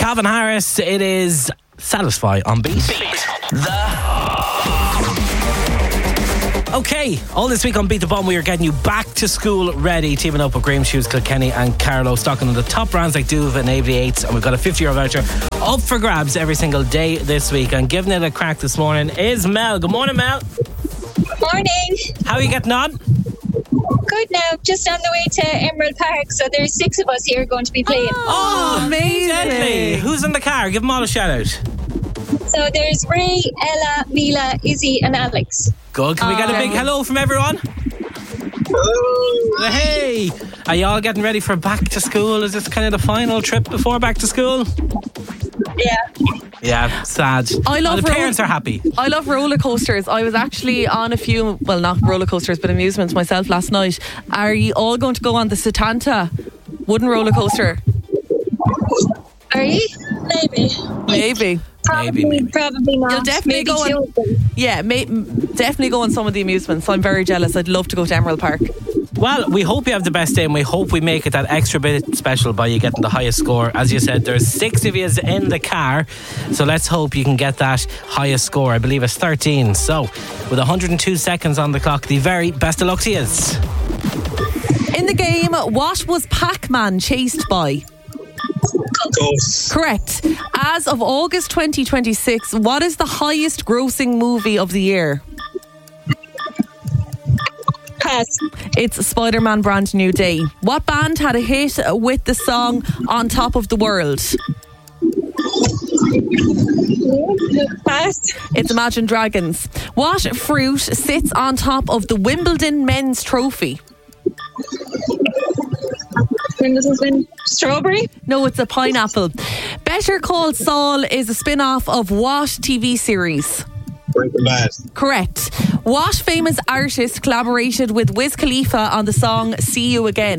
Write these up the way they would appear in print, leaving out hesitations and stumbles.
Calvin Harris, it is Satisfy on Beat. Okay, all this week on Beat the Bomb, we are getting you back to school ready, teaming up with Graham Shoes, Kilkenny and Carlow, stocking on the top brands like Duva and Aviates, and we've got a €50 voucher up for grabs every single day this week. And giving it a crack this morning is Mel. Good morning, Mel. Morning. How are you getting on? Good now, just on the way to Emerald Park, so there's 6 of us here going to be playing. Oh, amazing. Deadly. Who's in the car? Give them all a shout out. So there's Ray, Ella, Mila, Izzy and Alex. Good. Can we get a big hello from everyone? Hello. Hey, are you all getting ready for back to school? Is this kind of the final trip before back to school? Yeah, sad. The parents are happy. I love roller coasters. I was actually on a few, well, not roller coasters, but amusements myself last night. Are you all going to go on the Setanta wooden roller coaster? Are you? Maybe. Probably not. You'll definitely go on. Yeah, definitely go on some of the amusements. I'm very jealous. I'd love to go to Emerald Park. Well, we hope you have the best day, and we hope we make it that extra bit special by you getting the highest score. As you said, there's 6 of you in the car, so let's hope you can get that highest score. I believe it's 13. So, with 102 seconds on the clock, the very best of luck to you. In the game, what was Pac-Man chased by? Ghosts. Correct. As of August 2026, what is the highest grossing movie of the year? Pass. It's Spider-Man Brand New Day. What band had a hit with the song On Top of the World? Pass. It's Imagine Dragons. What fruit sits on top of the Wimbledon men's trophy? Strawberry? No, it's a pineapple. Better Call Saul is a spin-off of what TV series? Breaking Bad. Correct. What famous artist collaborated with Wiz Khalifa on the song See You Again?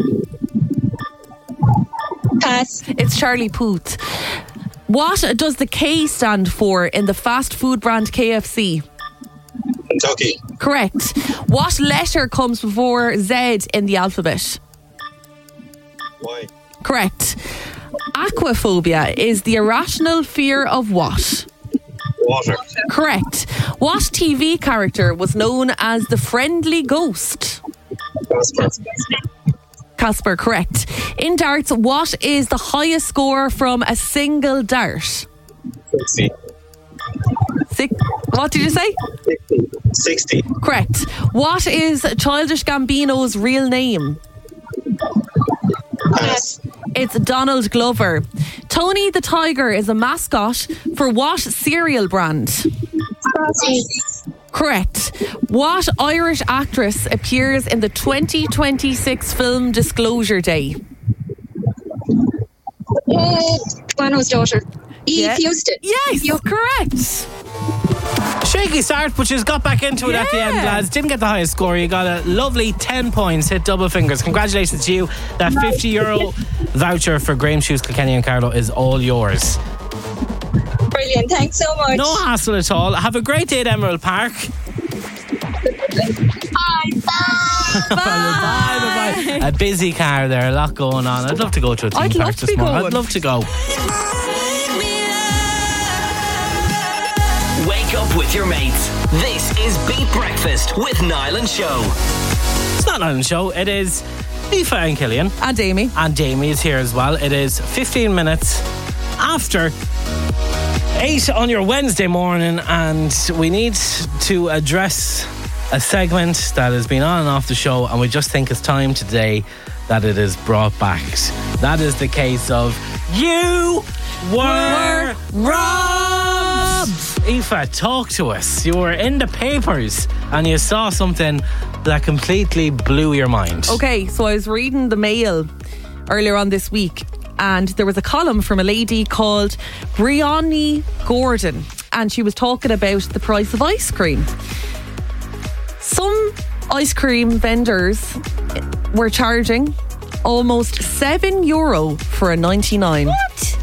Pass. It's Charlie Puth. What does the K stand for in the fast food brand KFC? Kentucky. Correct. What letter comes before Z in the alphabet? Y. Correct. Aquaphobia is the irrational fear of what? Water. Correct. What TV character was known as the friendly ghost? Casper, correct. In darts, what is the highest score from a single dart? 60. What did you say? 60. Correct. What is Childish Gambino's real name? Pass. It's Donald Glover. Tony the Tiger is a mascot for what cereal brand? Correct. What Irish actress appears in the 2026 film Disclosure Day? Bono's daughter. Eve Houston. Yes, correct. Shaky start, but she's got back into it at the end, lads. Didn't get the highest score. You got a lovely 10 points, hit double fingers. Congratulations to you. That €50 voucher for Graham Shoes, Kilkenny and Carlow is all yours. Brilliant, thanks so much. No hassle at all. Have a great day at Emerald Park. Bye. A busy car there, a lot going on. I'd love to go to a theme park this morning. I'd love to go. Wake up with your mates. This is Beat Breakfast with Niall and Show. It's not Niall and Show. It is Aoife and Killian. And Amy. And Amy is here as well. It is 15 minutes after 8 on your Wednesday morning, and we need to address a segment that has been on and off the show, and we just think it's time today that it is brought back. That is the case of You Were Robbed. Aoife, talk to us. You were in the papers and you saw something that completely blew your mind. Okay, so I was reading the Mail earlier on this week, and there was a column from a lady called Brianne Gordon, and she was talking about the price of ice cream. Some ice cream vendors were charging almost €7 for a 99. What?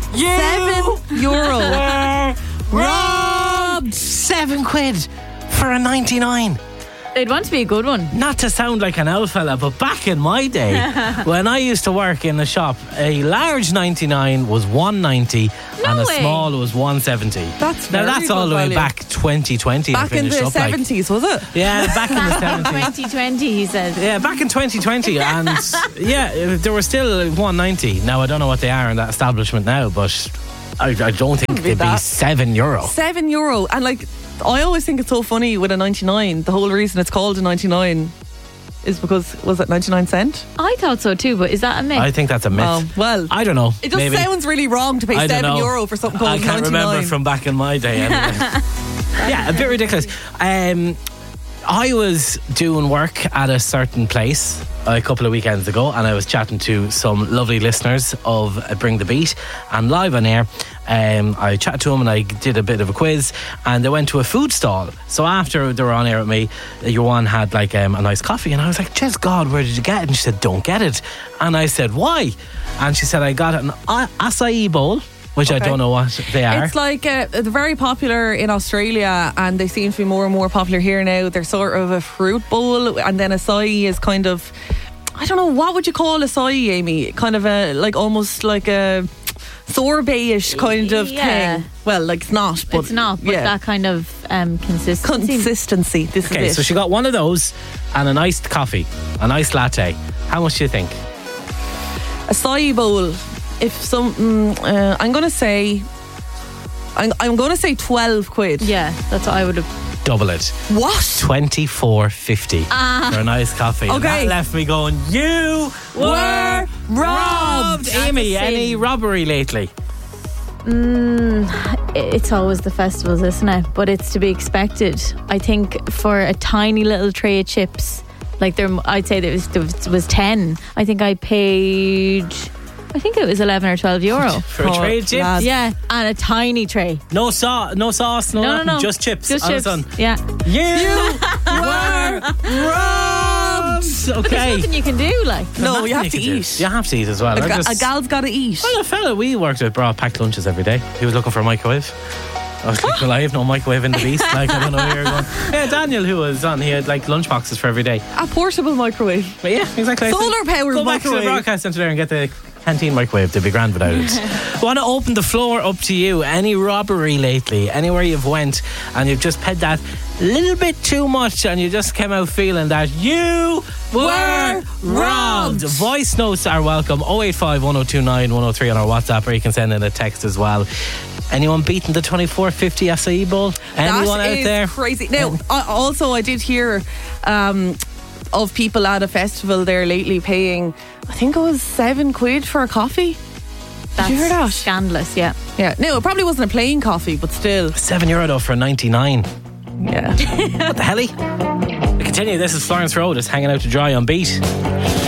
€7. Robbed! £7 for a 99. They'd want to be a good one. Not to sound like an old fella, but back in my day, when I used to work in a shop, a large 99 was $1.90 and a way. small was 170. That's now very that's all good the way value. back 2020. Back in the 70s, was it? Yeah, back in the 70s. 2020, he said. Yeah, back in 2020, and yeah, there were still 190. Now I don't know what they are in that establishment now, but I don't think they'd be that. €7. €7. And like, I always think it's so funny with a 99. The whole reason it's called a 99 is because, was it 99 cent? I thought so too, but is that a myth? I think that's a myth. Oh, well. I don't know. It just maybe. sounds really wrong to pay I don't know. €7 for something called I can't 99. remember from back in my day. Anyway. Yeah, a bit ridiculous. I was doing work at a certain place a couple of weekends ago, and I was chatting to some lovely listeners of Bring the Beat, and live on air I chatted to them and I did a bit of a quiz, and they went to a food stall. So after they were on air with me, your one had like a nice coffee, and I was like, "Just God, where did you get it?" And she said, "Don't get it." And I said, "Why?" And she said, "I got an acai bowl," which I Okay. don't know what they are. It's like they're very popular in Australia, and they seem to be more and more popular here now. They're sort of a fruit bowl, and then acai is kind of, I don't know, what would you call acai, Amy? Kind of a, like, almost like a sorbet-ish kind of Yeah. thing. Well, like, it's not, but it's not, but yeah. that kind of consistency. Consistency. This Okay, is so it. she got one of those and an iced coffee, an iced latte. How much do you think? Acai bowl. If some, I'm gonna say 12 quid. Yeah, that's what I would have. Double it. What? $24.50 for a nice coffee. And Okay. that left me going, you were robbed. Amy, That's any insane. robbery lately? It's always the festivals, isn't it? But it's to be expected. I think for a tiny little tray of chips, like I'd say there was 10. I think I paid. I think it was €11 or €12. For a Oh, tray of chips? lad. Yeah, and a tiny tray. No sauce, no nothing, No. just chips. Just All chips. of a sudden. Yeah. You were robbed. There's Okay. nothing you can do, like. No, Nothing you have to can do. eat. You have to eat as well. A gal's got to eat. Well, a fella we worked with brought packed lunches every day. He was looking for a microwave. I was like, well, I have no microwave in the beast. Like, I don't know where you're going. Yeah, Daniel, who was on, he had like lunch boxes for every day. A portable microwave. But yeah, exactly. Solar powered Go back to the microwave. broadcast centre there and get the canteen microwave. They'd be grand without it. Want to open the floor up to you. Any robbery lately? Anywhere you've went and you've just paid that little bit too much and you just came out feeling that you were robbed. Voice notes are welcome. 085 1029 103 on our WhatsApp, or you can send in a text as well. Anyone beating the 24.50 acai bowl? Anyone That out is there? crazy. Now, I did hear of people at a festival there lately paying, I think it was 7 quid for a coffee. That's you hear that? scandalous, yeah. Yeah. No, it probably wasn't a plain coffee, but still. €7 though for 99. Yeah. What the helly? We continue. This is Florence Road. It's hanging out to dry on Beat.